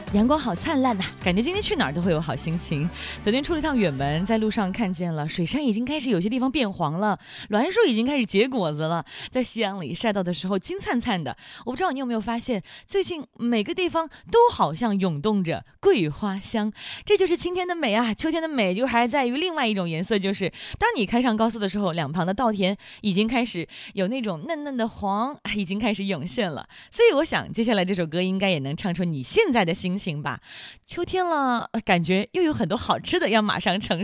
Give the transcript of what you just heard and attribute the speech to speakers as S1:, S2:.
S1: 阳光好灿烂呐，感觉今天去哪儿都会有好心情。昨天出了一趟远门，在路上看见了水杉已经开始有些地方变黄了，栾树已经开始结果子了，在夕阳里晒到的时候金灿灿的。我不知道你有没有发现，最近每个地方都好像涌动着桂花香，这就是青天的美啊！秋天的美就还在于另外一种颜色，就是当你开上高速的时候，两旁的稻田已经开始有那种嫩嫩的黄，已经开始涌现了。所以我想接下来这首歌应该也能唱出你现在的心情吧。秋天了，感觉又有很多好吃的要马上呈